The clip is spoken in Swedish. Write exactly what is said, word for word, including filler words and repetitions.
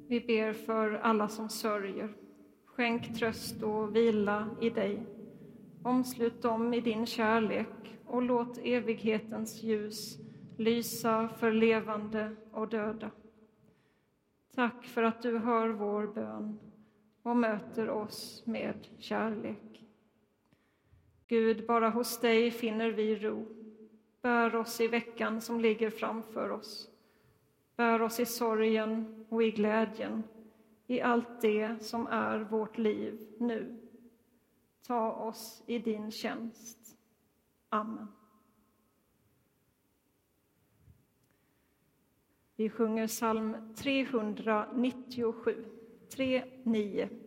Vi ber för alla som sörjer. Skänk tröst och vila i dig. Omslut dem i din kärlek och låt evighetens ljus lysa för levande och döda. Tack för att du hör vår bön och möter oss med kärlek. Gud, bara hos dig finner vi ro. Bär oss i veckan som ligger framför oss. Bär oss i sorgen och i glädjen, i allt det som är vårt liv nu. Ta oss i din tjänst. Amen. Vi sjunger psalm trehundranittiosju, tre nio.